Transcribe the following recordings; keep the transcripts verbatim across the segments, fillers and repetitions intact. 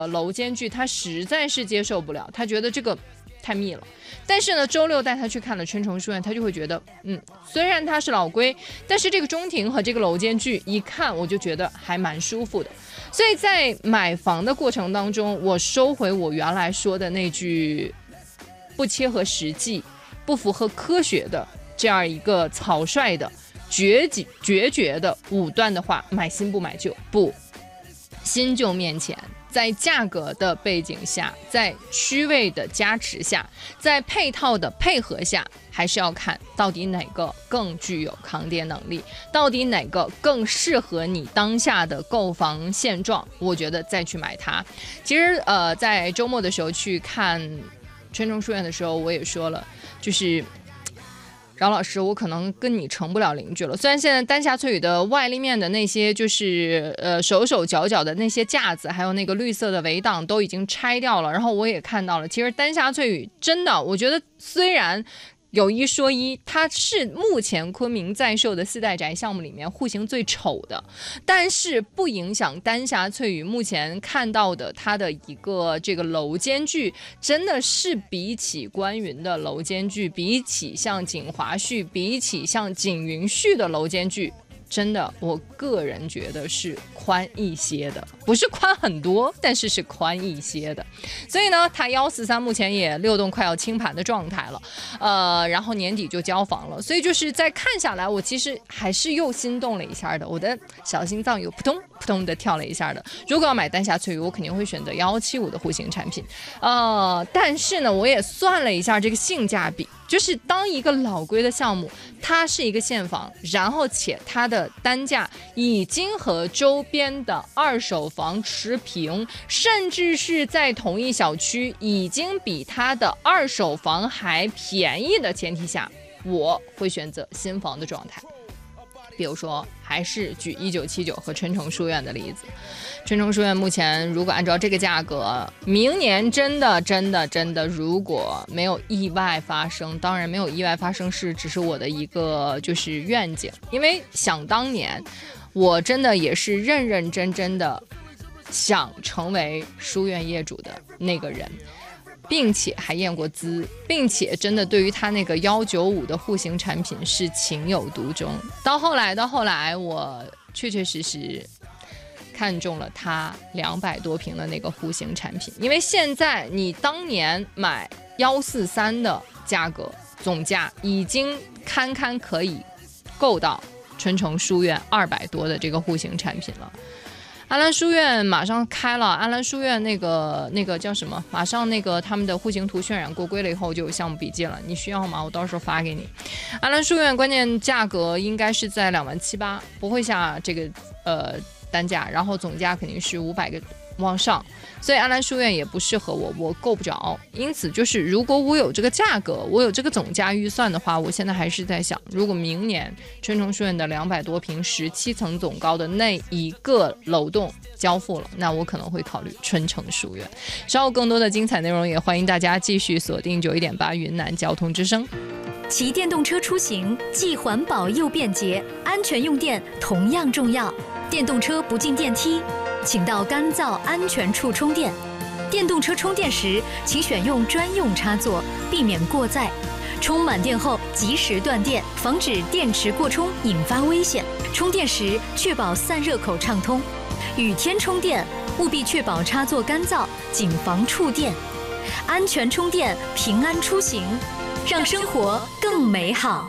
楼间距，他实在是接受不了，他觉得这个太密了。但是呢，周六带他去看了春城书院，他就会觉得，嗯，虽然它是老规，但是这个中庭和这个楼间距一看，我就觉得还蛮舒服的。所以在买房的过程当中，我收回我原来说的那句不切合实际、不符合科学的这样一个草率的、决决绝的武断的话，买新不买旧，不，新旧面前。在价格的背景下，在区位的加持下，在配套的配合下，还是要看到底哪个更具有抗跌能力，到底哪个更适合你当下的购房现状，我觉得再去买它。其实呃，在周末的时候去看春城书院的时候，我也说了，就是饶老师，我可能跟你成不了邻居了。虽然现在丹霞翠雨的外立面的那些就是呃手手脚脚的那些架子，还有那个绿色的围挡都已经拆掉了，然后我也看到了，其实丹霞翠雨真的，我觉得虽然有一说一，它是目前昆明在售的四代宅项目里面户型最丑的，但是不影响丹霞翠雨目前看到的它的一个这个楼间距，真的是比起观云的楼间距，比起像锦华旭，比起像锦云旭的楼间距，真的我个人觉得是宽一些的，不是宽很多，但是是宽一些的。所以呢，它一四三目前也六栋快要清盘的状态了，呃，然后年底就交房了，所以就是在看下来，我其实还是又心动了一下的，我的小心脏又扑通扑通的跳了一下的。如果要买丹霞翠雨，我肯定会选择幺七五的户型产品，呃，但是呢，我也算了一下这个性价比。就是当一个老规的项目，它是一个现房，然后且它的单价已经和周边的二手房持平，甚至是在同一小区已经比它的二手房还便宜的前提下，我会选择新房的状态。比如说还是举一九七九和春城书院的例子，春城书院目前如果按照这个价格，明年真的真的真的如果没有意外发生，当然没有意外发生是只是我的一个就是愿景，因为想当年我真的也是认认真真的想成为书院业主的那个人，并且还验过资，并且真的对于他那个一九五的户型产品是情有独钟。到后来到后来我确确实实看中了他两百多平的那个户型产品，因为现在你当年买一四三的价格总价已经堪堪可以够到春城书院二百多的这个户型产品了。安澜书院马上开了，安澜书院那个那个叫什么？马上那个他们的户型图渲染过规了以后就有项目笔记了，你需要吗？我到时候发给你。安澜书院关键价格应该是在两万七八，不会下这个呃单价，然后总价肯定是五百个往上，所以安澜书院也不适合我，我够不着。因此就是如果我有这个价格，我有这个总价预算的话，我现在还是在想，如果明年春城书院的两百多平十七层总高的那一个楼栋交付了，那我可能会考虑春城书院。稍后更多的精彩内容也欢迎大家继续锁定九一点八云南交通之声。 骑电动车出行既环保又便捷，安全用电同样重要。电动车不进电梯，请到干燥安全处充电。电动车充电时，请选用专用插座，避免过载。充满电后及时断电，防止电池过充引发危险。充电时确保散热口畅通。雨天充电务必确保插座干燥，谨防触电。安全充电，平安出行，让生活更美好。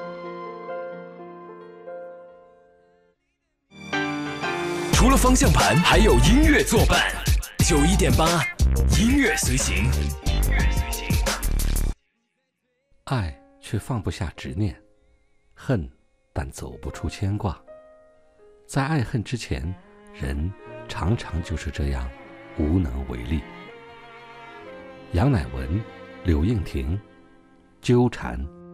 除了方向盘，还有音乐作伴。九一点八，音乐随行。 爱却放不下执念，恨但走不出牵挂。在爱恨之前，人常常就是这样无能为力。杨乃文、柳应廷，纠缠。